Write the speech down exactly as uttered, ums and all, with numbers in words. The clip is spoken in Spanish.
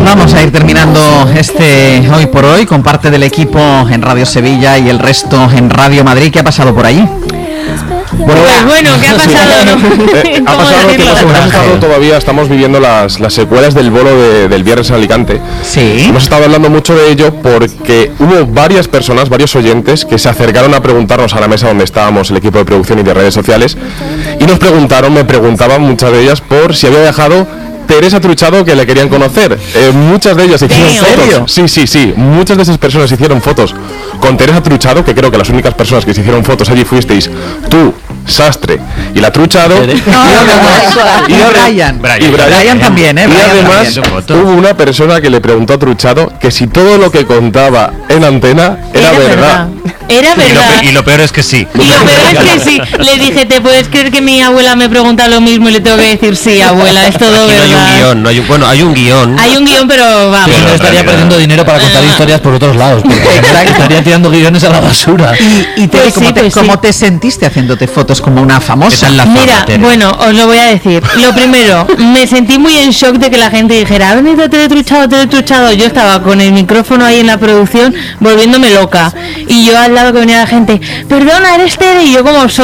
Vamos a ir terminando este Hoy por Hoy con parte del equipo en Radio Sevilla y el resto en Radio Madrid. ¿Qué ha pasado por allí? Bueno, pues bueno, ¿qué ha pasado? ¿No? Eh, ha pasado que hemos, hemos estado todavía, estamos viviendo las, las secuelas del bolo de, del viernes en Alicante. Sí. Hemos estado hablando mucho de ello porque hubo varias personas, varios oyentes que se acercaron a preguntarnos a la mesa donde estábamos, el equipo de producción y de redes sociales, y nos preguntaron, me preguntaban muchas de ellas por si había viajado Teresa Truchado, que le querían conocer. Eh, muchas de ellas hicieron fotos. Sí, sí, sí. Muchas de esas personas hicieron fotos con Teresa Truchado, que creo que las únicas personas que se hicieron fotos allí fuisteis tú, Sastre y la Truchado. No, y además, y, y Brian. Y Brian, Brian también, ¿eh? Y Brian además también. Hubo una persona que le preguntó a Truchado que si todo lo que contaba en antena era, era verdad. verdad. Era verdad. Y lo, pe- y lo peor es que sí. Y lo peor es que sí. Le dije, ¿te puedes creer que mi abuela me pregunta lo mismo? Y le tengo que decir, sí, abuela, es todo Aquí no hay verdad. un guión, no hay un, bueno, hay un guión. Hay un guión, pero vamos. Pero no estaría perdiendo dinero para contar historias por otros lados. Exacto. Estaría tirando guiones a la basura. Y, y te, Pues ¿cómo, sí, te, pues ¿cómo sí. te sentiste haciéndote fotos como una famosa? La Mira, fama, Tere. bueno, os lo voy a decir. Lo primero, me sentí muy en shock de que la gente dijera, ha venido teletruchado, teletruchado. Yo estaba con el micrófono ahí en la producción volviéndome loca. Y yo al lado que venía la gente, perdona, eres Tere. Y yo como